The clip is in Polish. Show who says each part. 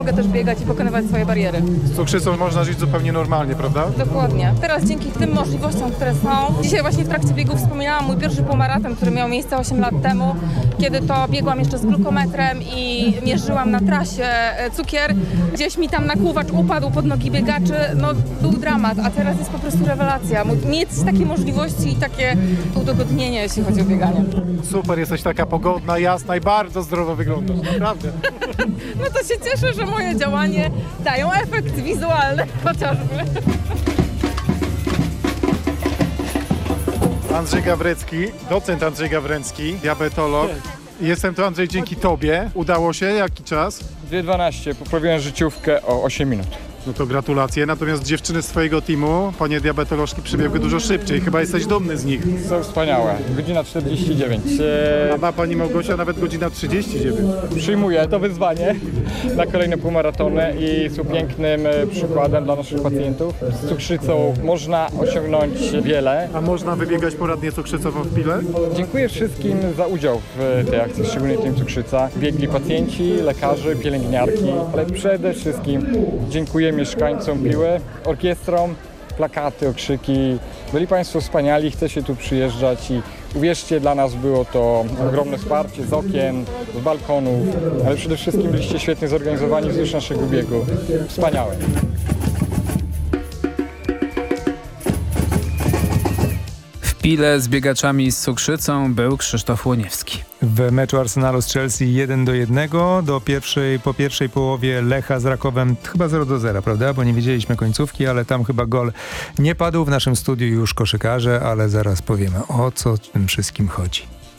Speaker 1: Mogę też biegać i pokonywać swoje bariery.
Speaker 2: Z cukrzycą można żyć zupełnie normalnie, prawda?
Speaker 1: Dokładnie. Teraz dzięki tym możliwościom, które są. Dzisiaj właśnie w trakcie biegu wspominałam mój pierwszy półmaraton, który miał miejsce 8 lat temu, kiedy to biegłam jeszcze z glukometrem i mierzyłam na trasie cukier. Gdzieś mi tam nakłuwacz upadł pod nogi biegaczy. No był dramat, a teraz jest po prostu rewelacja. Mieć takie możliwości i takie udogodnienie, jeśli chodzi o bieganie.
Speaker 2: Super, jesteś taka pogodna, jasna i bardzo zdrowo wyglądasz, naprawdę.
Speaker 1: No to się cieszę, że moje działanie dają efekt wizualny chociażby.
Speaker 2: Andrzej Gawrecki, docent Andrzej Gawrecki, diabetolog. Jestem tu, Andrzej, dzięki Tobie. Udało się? Jaki czas?
Speaker 3: 2:12, poprawiłem życiówkę o 8 minut.
Speaker 2: No to gratulacje. Natomiast dziewczyny z Twojego teamu, panie diabetolożki, przebiegły dużo szybciej. Chyba jesteś dumny z nich.
Speaker 3: Są wspaniałe. Godzina 49.
Speaker 2: A ma pani Małgosia nawet godzina 39.
Speaker 3: Przyjmuję to wyzwanie na kolejne półmaratony i są pięknym przykładem dla naszych pacjentów. Z cukrzycą można osiągnąć wiele.
Speaker 2: A można wybiegać poradnię cukrzycową w Pile?
Speaker 3: Dziękuję wszystkim za udział w tej akcji, szczególnie Team Cukrzyca. Biegli pacjenci, lekarze, pielęgniarki, ale przede wszystkim dziękuję mieszkańcom Piły, orkiestrom, plakaty, okrzyki. Byli Państwo wspaniali, chcecie tu przyjeżdżać i uwierzcie, dla nas było to ogromne wsparcie z okien, z balkonów, ale przede wszystkim byliście świetnie zorganizowani wzdłuż naszego biegu. Wspaniałe.
Speaker 4: W Pile z biegaczami z cukrzycą był Krzysztof Łoniewski.
Speaker 5: W meczu Arsenalu z Chelsea 1-1 po pierwszej połowie Lecha z Rakowem chyba 0-0, prawda? Bo nie wiedzieliśmy końcówki, ale tam chyba gol nie padł. W naszym studiu już koszykarze, ale zaraz powiemy, o co w tym wszystkim chodzi.